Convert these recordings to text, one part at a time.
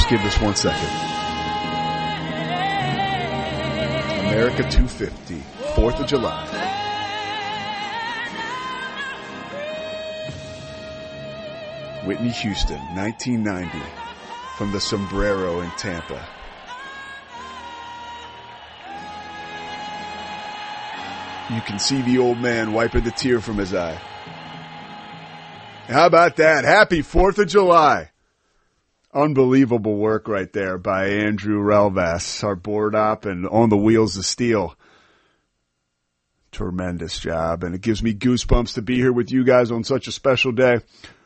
Just give this 1 second. America 250, 4th of July. Whitney Houston, 1990, from the Sombrero in Tampa. You can see the old man wiping the tear from his eye. How about that? Happy 4th of July. Unbelievable work right there by Andrew Relvas, our board op and on the wheels of steel. Tremendous job. And it gives me goosebumps to be here with you guys on such a special day.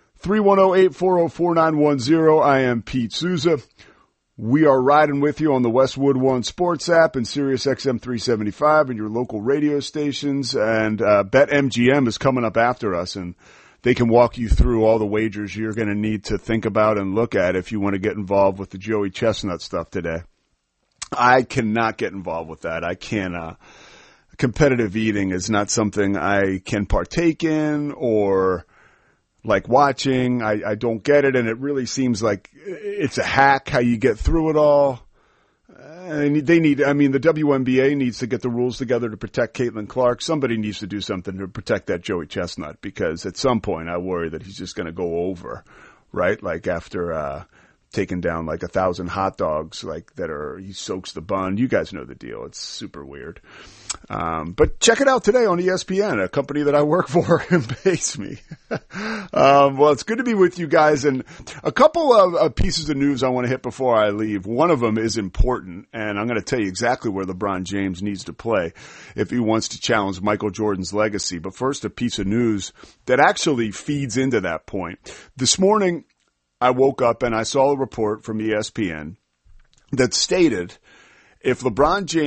310-840-4910. I am Pete Souza. We are riding with you on the Westwood One Sports app and Sirius XM 375 and your local radio stations. And BetMGM is coming up after us, and they can walk you through all the wagers you're going to need to think about and look at if you want to get involved with the Joey Chestnut stuff today. I cannot get involved with that. I can't. Competitive eating is not something I can partake in or like watching. I don't get it, and it really seems like it's a hack how you get through it all. And the WNBA needs to get the rules together to protect Caitlin Clark. Somebody needs to do something to protect that Joey Chestnut, because at some point I worry that he's just going to go over, right? Like after taking down like 1,000 hot dogs, he soaks the bun. You guys know the deal. It's super weird. But check it out today on ESPN, a company that I work for and pays me. Well, it's good to be with you guys. And a couple of pieces of news I want to hit before I leave. One of them is important, and I'm going to tell you exactly where LeBron James needs to play if he wants to challenge Michael Jordan's legacy. But first, a piece of news that actually feeds into that point. This morning, I woke up and I saw a report from ESPN that stated if the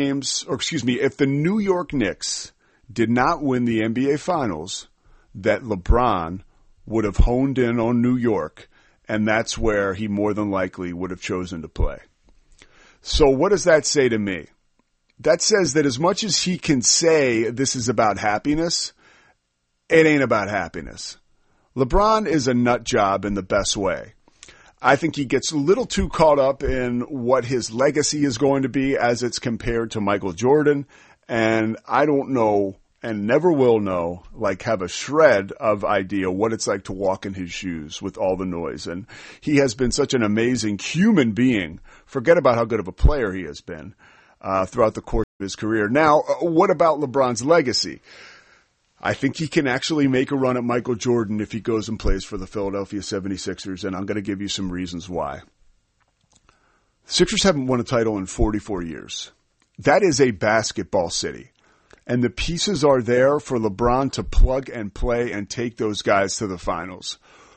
New York Knicks did not win the NBA Finals, that LeBron would have honed in on New York, and that's where he more than likely would have chosen to play. So what does that say to me? That says that as much as he can say this is about happiness, it ain't about happiness. LeBron is a nut job in the best way. I think he gets a little too caught up in what his legacy is going to be as it's compared to Michael Jordan. And I don't know and never will know, have a shred of idea what it's like to walk in his shoes with all the noise. And he has been such an amazing human being. Forget about how good of a player he has been throughout the course of his career. Now, what about LeBron's legacy? I think he can actually make a run at Michael Jordan if he goes and plays for the Philadelphia 76ers, and I'm going to give you some reasons why. Sixers haven't won a title in 44 years. That is a basketball city, and the pieces are there for LeBron to plug and play and take those guys to the finals,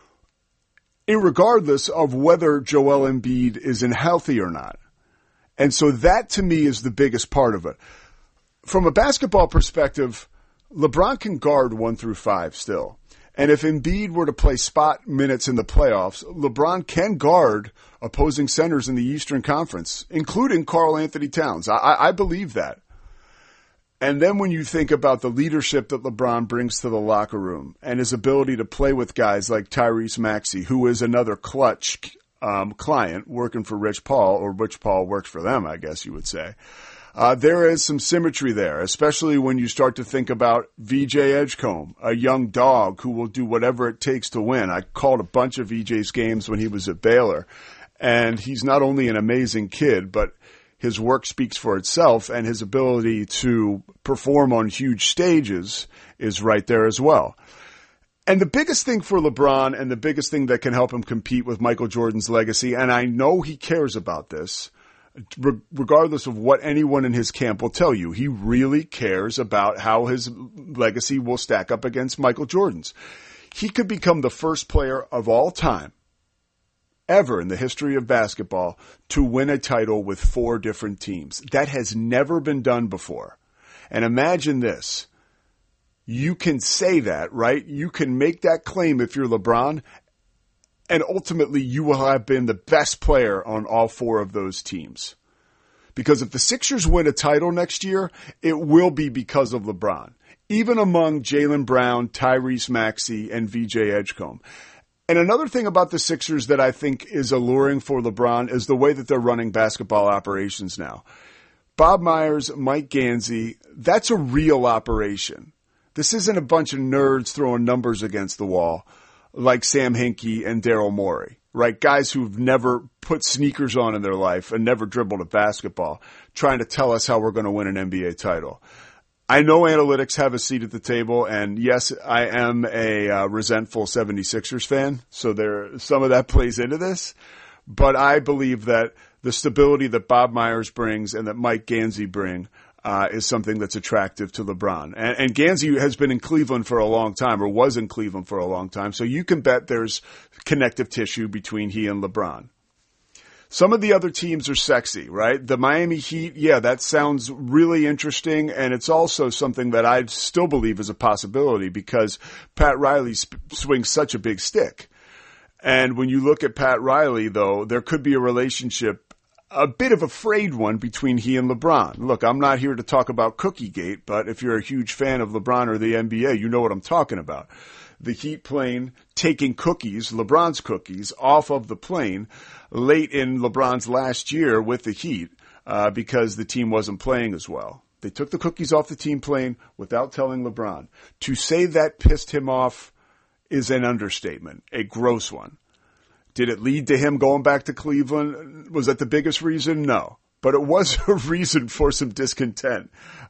irregardless of whether Joel Embiid isn't healthy or not. And so that, to me, is the biggest part of it. From a basketball perspective, LeBron can guard 1 through 5 still. And if Embiid were to play spot minutes in the playoffs, LeBron can guard opposing centers in the Eastern Conference, including Karl Anthony Towns. I believe that. And then when you think about the leadership that LeBron brings to the locker room and his ability to play with guys like Tyrese Maxey, who is another clutch client working for Rich Paul, or Rich Paul works for them, I guess you would say. There is some symmetry there, especially when you start to think about VJ Edgecombe, a young dog who will do whatever it takes to win. I called a bunch of VJ's games when he was at Baylor, and he's not only an amazing kid, but his work speaks for itself, and his ability to perform on huge stages is right there as well. And the biggest thing for LeBron, and the biggest thing that can help him compete with Michael Jordan's legacy, and I know he cares about this, regardless of what anyone in his camp will tell you, he really cares about how his legacy will stack up against Michael Jordan's. He could become the first player of all time, ever in the history of basketball, to win a title with 4 different teams. That has never been done before. And imagine this. You can say that, right? You can make that claim if you're LeBron, and ultimately, you will have been the best player on all 4 of those teams. Because if the Sixers win a title next year, it will be because of LeBron. Even among Jaylen Brown, Tyrese Maxey, and VJ Edgecombe. And another thing about the Sixers that I think is alluring for LeBron is the way that they're running basketball operations now. Bob Myers, Mike Gansey, that's a real operation. This isn't a bunch of nerds throwing numbers against the wall like Sam Hinkie and Daryl Morey, right? Guys who've never put sneakers on in their life and never dribbled a basketball, trying to tell us how we're going to win an NBA title. I know analytics have a seat at the table, and yes, I am a resentful 76ers fan, so some of that plays into this. But I believe that the stability that Bob Myers brings and that Mike Gansey bring is something that's attractive to LeBron. And Gansey has been in Cleveland for a long time, or was in Cleveland for a long time, so you can bet there's connective tissue between he and LeBron. Some of the other teams are sexy, right? The Miami Heat, yeah, that sounds really interesting, and it's also something that I still believe is a possibility because Pat Riley swings such a big stick. And when you look at Pat Riley, though, there could be a relationship, a bit of a frayed one, between he and LeBron. Look, I'm not here to talk about Cookiegate, but if you're a huge fan of LeBron or the NBA, you know what I'm talking about. The Heat plane taking cookies, LeBron's cookies, off of the plane late in LeBron's last year with the Heat because the team wasn't playing as well. They took the cookies off the team plane without telling LeBron. To say that pissed him off is an understatement, a gross one. Did it lead to him going back to Cleveland? Was that the biggest reason? No. But it was a reason for some discontent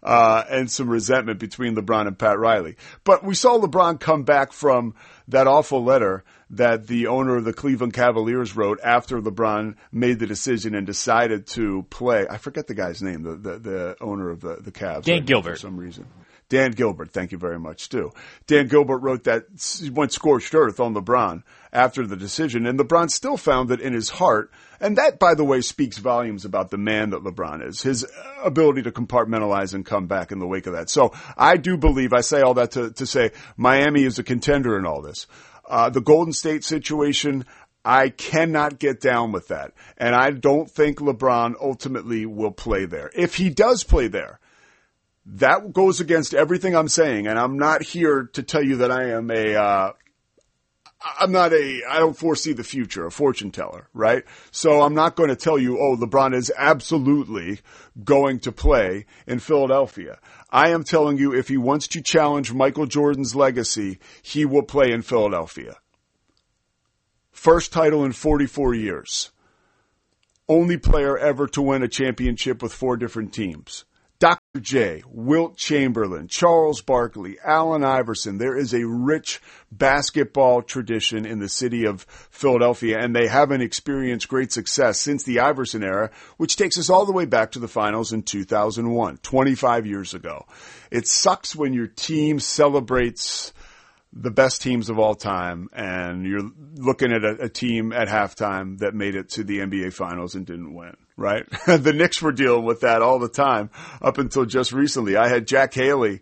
and some resentment between LeBron and Pat Riley. But we saw LeBron come back from that awful letter that the owner of the Cleveland Cavaliers wrote after LeBron made the decision and decided to play. I forget the guy's name, the owner of the Cavs. Dan Gilbert. For some reason. Dan Gilbert, thank you very much, Stu. Dan Gilbert wrote that, went scorched earth on LeBron after the decision, and LeBron still found it in his heart, and that, by the way, speaks volumes about the man that LeBron is, his ability to compartmentalize and come back in the wake of that. So I do believe, I say all that to say Miami is a contender in all this. The Golden State situation, I cannot get down with that, and I don't think LeBron ultimately will play there. If he does play there, that goes against everything I'm saying, and I'm not here to tell you that I am I don't foresee the future, a fortune teller, right? So I'm not going to tell you, oh, LeBron is absolutely going to play in Philadelphia. I am telling you, if he wants to challenge Michael Jordan's legacy, he will play in Philadelphia. First title in 44 years. Only player ever to win a championship with 4 different teams. Dr. J, Wilt Chamberlain, Charles Barkley, Allen Iverson. There is a rich basketball tradition in the city of Philadelphia, and they haven't experienced great success since the Iverson era, which takes us all the way back to the finals in 2001, 25 years ago. It sucks when your team celebrates the best teams of all time, and you're looking at a team at halftime that made it to the NBA Finals and didn't win, right? The Knicks were dealing with that all the time up until just recently. I had who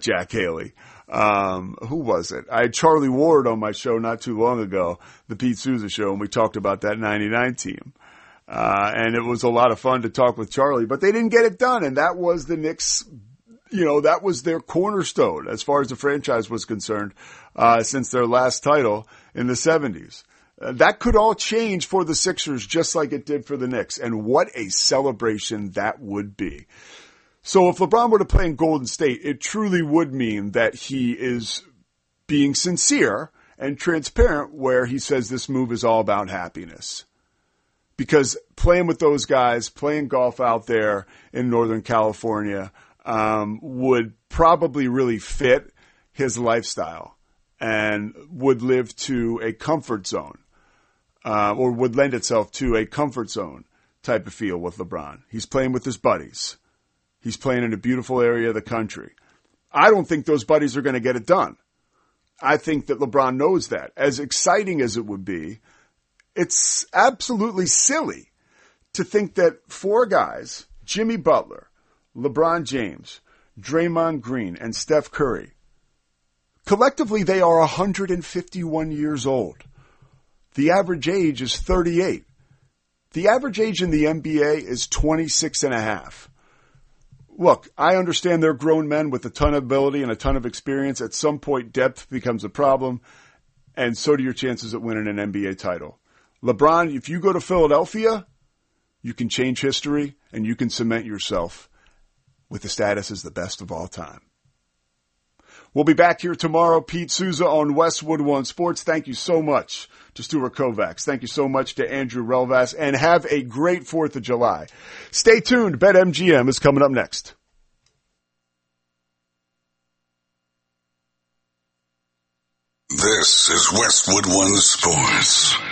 was it? I had Charlie Ward on my show not too long ago, the Pete Souza show, and we talked about that 99 team. And it was a lot of fun to talk with Charlie, but they didn't get it done, and that was the Knicks. You know, that was their cornerstone as far as the franchise was concerned since their last title in the 70s. That could all change for the Sixers just like it did for the Knicks. And what a celebration that would be. So if LeBron were to play in Golden State, it truly would mean that he is being sincere and transparent where he says this move is all about happiness. Because playing with those guys, playing golf out there in Northern California, would probably really fit his lifestyle and would live to a comfort zone, or would lend itself to a comfort zone type of feel with LeBron. He's playing with his buddies. He's playing in a beautiful area of the country. I don't think those buddies are going to get it done. I think that LeBron knows that. As exciting as it would be, it's absolutely silly to think that 4 guys, Jimmy Butler, LeBron James, Draymond Green, and Steph Curry, collectively they are 151 years old. The average age is 38. The average age in the NBA is 26 and a half. Look, I understand they're grown men with a ton of ability and a ton of experience. At some point, depth becomes a problem. and so do your chances at winning an NBA title. LeBron, if you go to Philadelphia, you can change history and you can cement yourself with the status as the best of all time. We'll be back here tomorrow. Pete Souza on Westwood One Sports. Thank you so much to Stuart Kovacs. Thank you so much to Andrew Relvas, and have a great 4th of July. Stay tuned. BetMGM is coming up next. This is Westwood One Sports.